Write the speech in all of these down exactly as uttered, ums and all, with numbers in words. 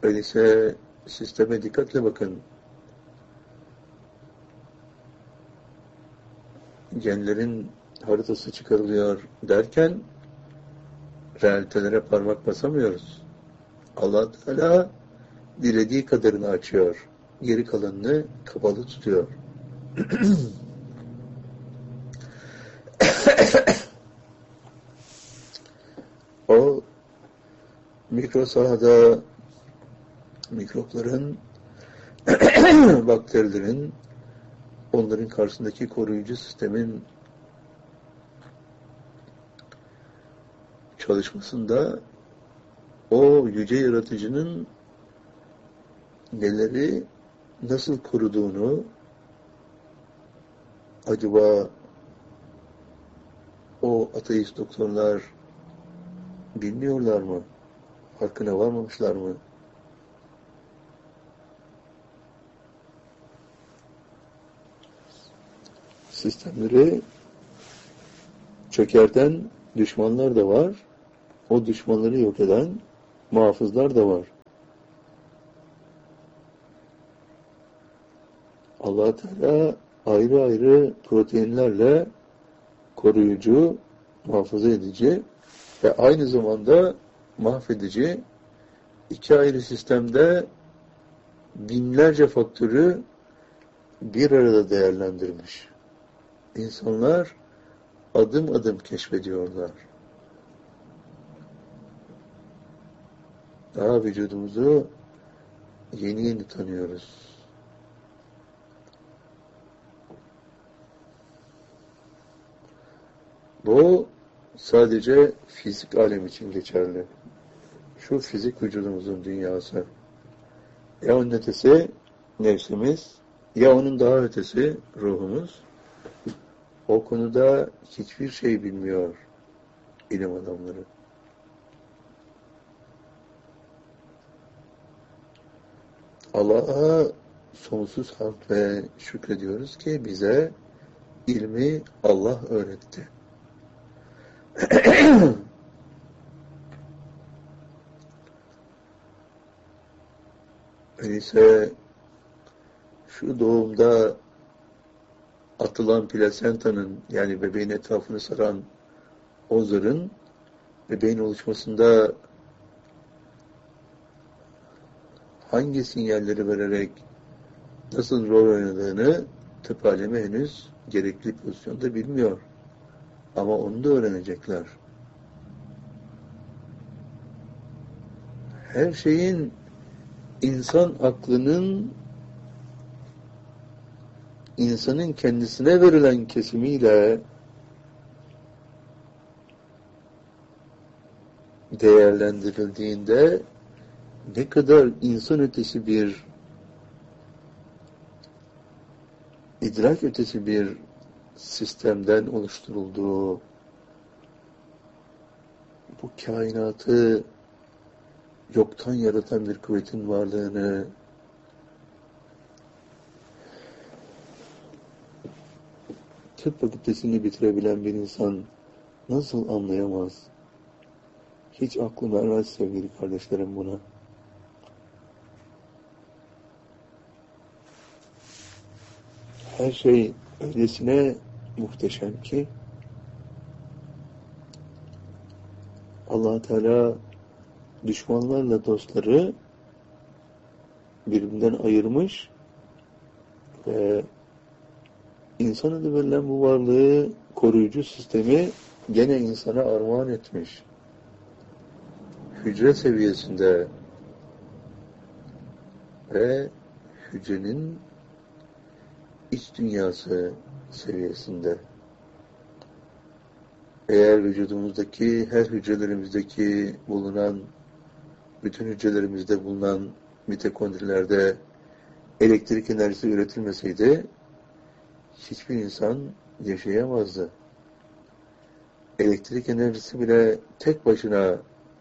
Öyleyse sisteme dikkatle bakın. Genlerin haritası çıkarılıyor derken realitelere parmak basamıyoruz. Allah Teala dilediği kadarını açıyor. Geri kalanını kapalı tutuyor. O mikro sahada mikropların, bakterilerin, onların karşısındaki koruyucu sistemin çalışmasında o yüce yaratıcının neleri nasıl koruduğunu acaba o ateist doktorlar bilmiyorlar mı? Farkına varmamışlar mı? Sistemleri çökerten düşmanlar da var. O düşmanları yok eden muhafızlar da var. Allah Teala ayrı ayrı proteinlerle koruyucu, muhafaza edici ve aynı zamanda mahvedici iki ayrı sistemde binlerce faktörü bir arada değerlendirmiş. İnsanlar adım adım keşfediyorlar. Daha vücudumuzu yeni yeni tanıyoruz. Bu sadece fizik alem için geçerli. Şu fizik vücudumuzun dünyası. Ya onun ötesi nefsimiz, ya onun daha ötesi ruhumuz. O konuda hiçbir şey bilmiyor ilim adamları. Allah'a sonsuz hamd ve şükrediyoruz ki bize ilmi Allah öğretti. Öyleyse şu doğumda atılan plasentanın, yani bebeğin etrafını saran o zarın bebeğin oluşmasında hangi sinyalleri vererek nasıl rol oynadığını tıp alemi henüz gerekli pozisyonda bilmiyor. Ama onu da öğrenecekler. Her şeyin insan aklının insanın kendisine verilen kesimiyle değerlendirildiğinde ne kadar insan ötesi bir, idrak ötesi bir sistemden oluşturulduğu, bu kainatı yoktan yaratan bir kuvvetin varlığını tıp fakültesini bitirebilen bir insan nasıl anlayamaz? Hiç aklım ermez sevgili kardeşlerim buna. Her şey öylesine muhteşem ki Allah Teala düşmanlarla dostları birbirinden ayırmış ve insan adı verilen bu varlığı, koruyucu sistemi gene insana armağan etmiş. Hücre seviyesinde ve hücrenin iç dünyası seviyesinde. Eğer vücudumuzdaki, her hücrelerimizdeki bulunan, bütün hücrelerimizde bulunan mitokondrilerde elektrik enerjisi üretilmeseydi, hiçbir insan yaşayamazdı. Elektrik enerjisi bile tek başına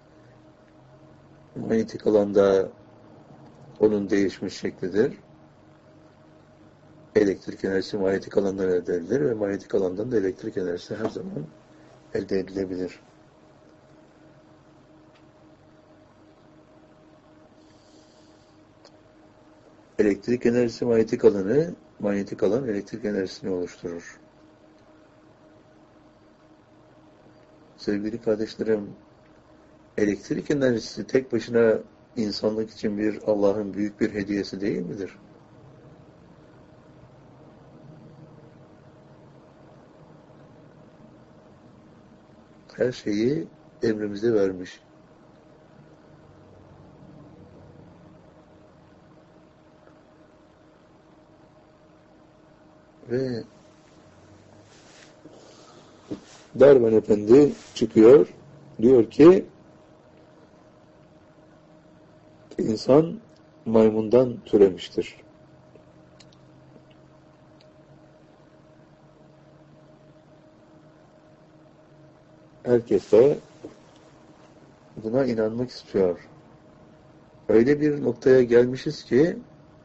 manyetik alanda onun değişmiş şeklidir. Elektrik enerjisi manyetik alandan elde edilir ve manyetik alandan da elektrik enerjisi her zaman elde edilebilir. Elektrik enerjisi manyetik alanı, manyetik alan elektrik enerjisini oluşturur. Sevgili kardeşlerim, elektrik enerjisi tek başına insanlık için bir Allah'ın büyük bir hediyesi değil midir? Her şeyi emrimize vermiş. Ve Darwin Efendi çıkıyor, diyor ki insan maymundan türemiştir. Herkes de buna inanmak istiyor. Öyle bir noktaya gelmişiz ki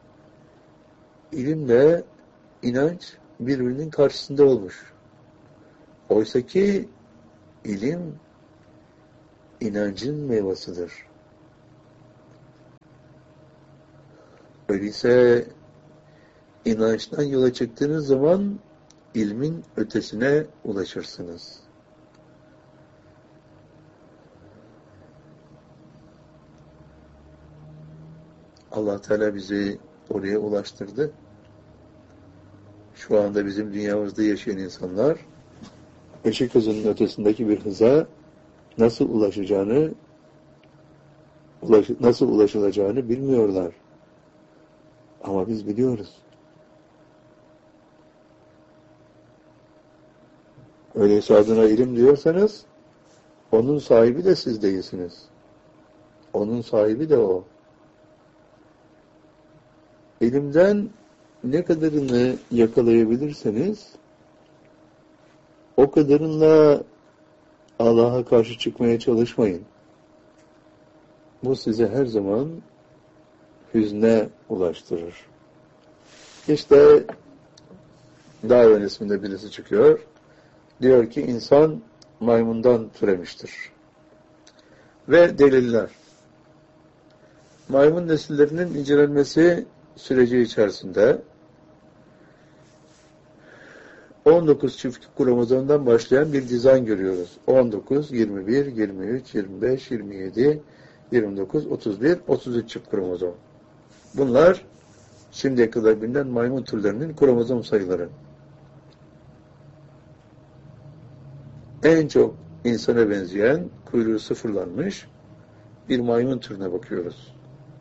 ilimle inanç birbirinin karşısında olmuş. Oysa ki ilim inancın meyvasıdır. Öyleyse inançtan yola çıktığınız zaman ilmin ötesine ulaşırsınız. Allah Teala bizi oraya ulaştırdı. Şu anda bizim dünyamızda yaşayan insanlar ışık hızının ötesindeki bir hıza nasıl ulaşacağını ulaş, nasıl ulaşılacağını bilmiyorlar. Ama biz biliyoruz. Öyleyse adına ilim diyorsanız onun sahibi de siz değilsiniz. Onun sahibi de o. İlimden ne kadarını yakalayabilirseniz o kadarınla Allah'a karşı çıkmaya çalışmayın. Bu size her zaman hüzne ulaştırır. İşte Darwin isminde birisi çıkıyor. Diyor ki insan maymundan türemiştir. Ve deliller. Maymun nesillerinin incelenmesi süreci içerisinde on dokuz çift kromozomdan başlayan bir dizayn görüyoruz. on dokuz, yirmi bir, yirmi üç, yirmi beş, yirmi yedi, yirmi dokuz, otuz bir, otuz üç çift kromozom. Bunlar şimdiye kadar bilinen maymun türlerinin kromozom sayıları. En çok insana benzeyen, kuyruğu sıfırlanmış bir maymun türüne bakıyoruz.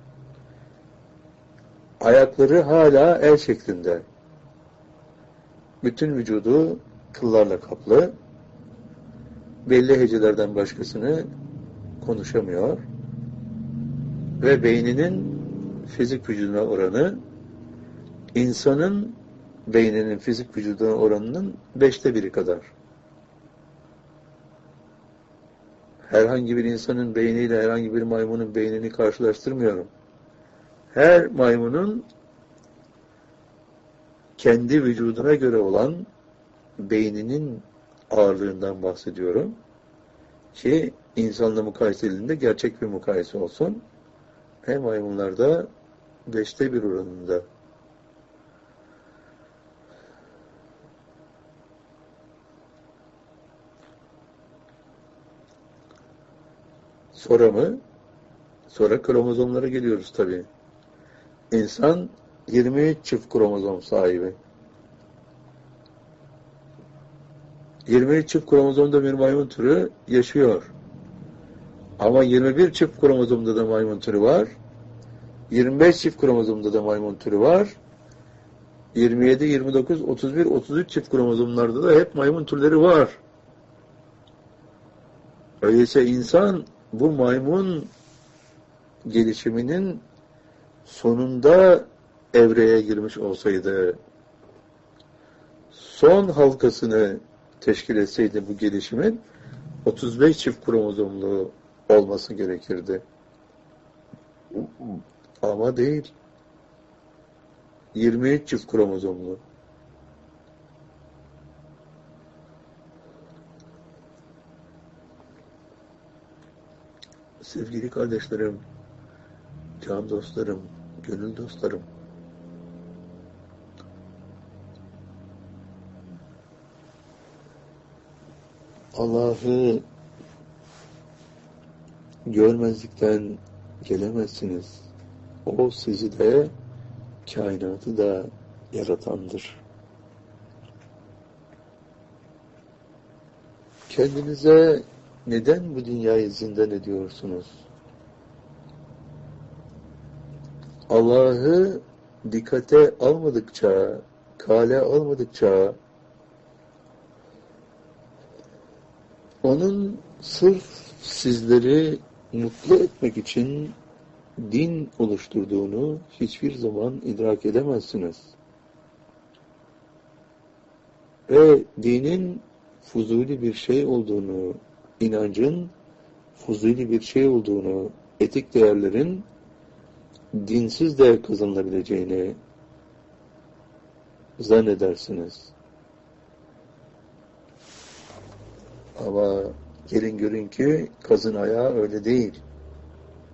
Ayakları hala el şeklinde. Bütün vücudu kıllarla kaplı. Belli hecelerden başkasını konuşamıyor. Ve beyninin fizik vücuduna oranı insanın beyninin fizik vücuduna oranının beşte biri kadar. Herhangi bir insanın beyniyle herhangi bir maymunun beynini karşılaştırmıyorum. Her maymunun kendi vücuduna göre olan beyninin ağırlığından bahsediyorum. Ki insanla mukayese edildiğinde gerçek bir mukayese olsun. Hem maymunlarda beşte bir oranında. Sonra mı? Sonra kromozomlara geliyoruz tabii. İnsan yirmi üç çift kromozom sahibi. yirmi üç çift kromozomda bir maymun türü yaşıyor. Ama yirmi bir çift kromozomda da maymun türü var. yirmi beş çift kromozomda da maymun türü var. yirmi yedi, yirmi dokuz, otuz bir, otuz üç çift kromozomlarda da hep maymun türleri var. Öyleyse insan bu maymun gelişiminin sonunda evreye girmiş olsaydı, son halkasını teşkil etseydi bu gelişimin otuz beş çift kromozomlu olması gerekirdi. Ama değil. yirmi üç çift kromozomlu. Sevgili kardeşlerim, can dostlarım, gönül dostlarım, Allah'ı görmezlikten gelemezsiniz. O sizi de, kainatı da yaratandır. Kendinize neden bu dünyayı zindan ediyorsunuz? Allah'ı dikkate almadıkça, kale almadıkça, onun sırf sizleri mutlu etmek için din oluşturduğunu hiçbir zaman idrak edemezsiniz. Ve dinin fuzuli bir şey olduğunu, inancın fuzuli bir şey olduğunu, etik değerlerin dinsiz de kazanılabileceğini zannedersiniz. Ama gelin görün ki kazın ayağı öyle değil.